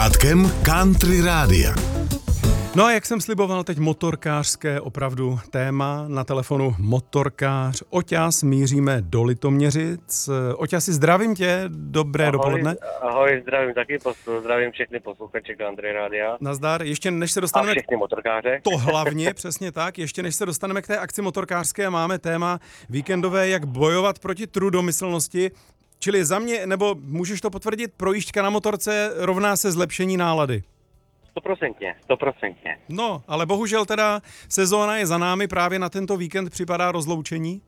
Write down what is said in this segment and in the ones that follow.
sluchátkem Country Rádia. No a jak jsem sliboval, teď motorkářské opravdu téma. Na telefonu motorkář Oťas, míříme do Litoměřic. Oťasi, zdravím tě, dobré dopoledne. Ahoj, zdravím taky, zdravím všechny posluchače Country Rádia. Nazdar, ještě než se dostaneme... A všechny motorkáře. To hlavně, přesně tak, ještě než se dostaneme k té akci motorkářské, máme téma víkendové, jak bojovat proti trudomyslnosti. Čili za mě, nebo můžeš to potvrdit, projížďka na motorce rovná se zlepšení nálady. 100%. No, ale bohužel teda sezóna je za námi, právě na tento víkend připadá rozloučení.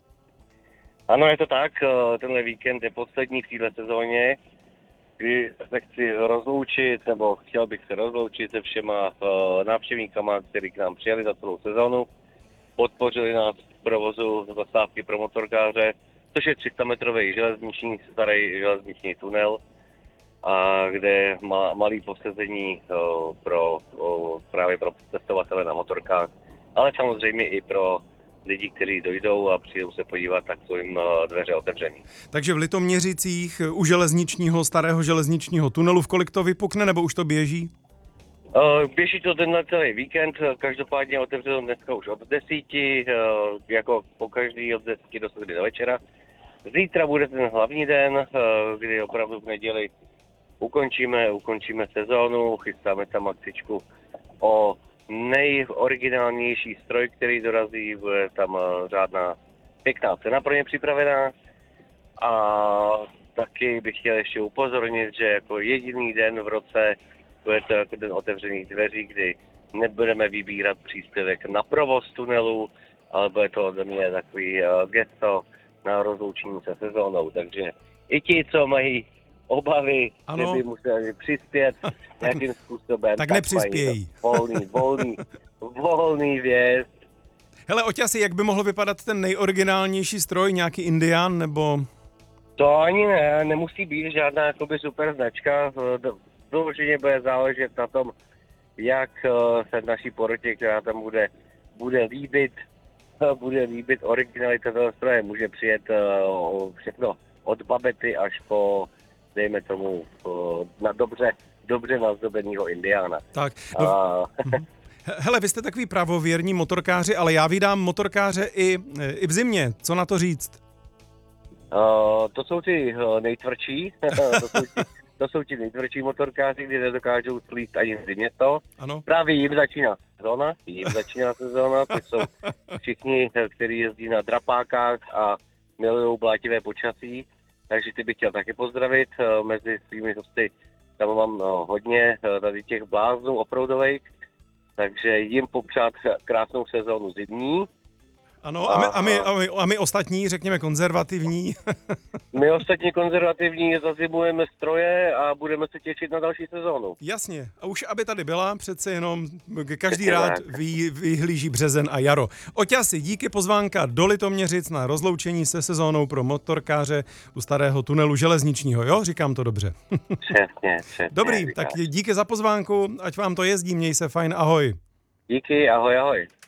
Ano, je to tak, tenhle víkend je poslední v téhle sezóně, kdy se chci rozloučit, nebo chtěl bych se rozloučit se všema návštěvníkama, kteří k nám přijeli za celou sezónu, podpořili nás v provozu zastávky pro motorkáře, což je 300-metrový starý železniční tunel, a kde je malý posezení právě pro cestovatele na motorkách, ale samozřejmě i pro lidi, kteří dojdou a přijdou se podívat, tak jsou jim dveře otevřený. Takže v Litoměřicích u starého železničního tunelu, v kolik to vypukne, nebo už to běží? Běží to tenhle celý víkend, každopádně otevřeno dneska už od 10, jako po každý od 10 do 7 do večera. Zítra bude ten hlavní den, kdy opravdu v neděli ukončíme sezónu, chystáme tam akcičku o nejoriginálnější stroj, který dorazí, bude tam řádná pěkná cena pro ně připravená. A taky bych chtěl ještě upozornit, že jako jediný den v roce bude to jako den otevřených dveří, kdy nebudeme vybírat příspěvek na provoz tunelu, ale bude to ode mě takový gesto na rozloučení se sezónou. Takže i ti, co mají obavy, že by museli přispět nějakým způsobem, tak nepřispějí. Volný vjezd. Hele, Oťasi, jak by mohl vypadat ten nejoriginálnější stroj, nějaký Indián, nebo... To ani nemusí být žádná jakoby super značka. Vyloženě bude záležet na tom, jak se naší porotě, která tam bude líbit originalita toho stroje. Může přijet všechno od babety až po, dejme tomu, na dobře nazdobenýho Indiána. Tak, no, hele, vy jste takový pravověrní motorkáři, ale já vídám motorkáře i v zimě. Co na to říct? To jsou ty nejtvrdší. To jsou ti nejtvrdší motorkáři, kdy nedokážou slít ani v zimě to. Ano. Právě jim začíná sezóna. To jsou všichni, kteří jezdí na drapákách a milují blátivé počasí. Takže ty bych chtěl taky pozdravit. Mezi svými hosty tam mám hodně tady těch bláznů offroadových, takže jim popřát krásnou sezónu zimní. Ano, a my ostatní, řekněme konzervativní. My ostatní konzervativní zazimujeme stroje a budeme se těšit na další sezónu. Jasně. A už aby tady byla, přece jenom každý rád vyhlíží březen a jaro. Oťasi, díky, pozvánka do Litoměřic na rozloučení se sezónou pro motorkáře u starého tunelu železničního, jo? Říkám to dobře. Přesně. Dobrý, tak díky za pozvánku, ať vám to jezdí, měj se fajn, ahoj. Díky, ahoj.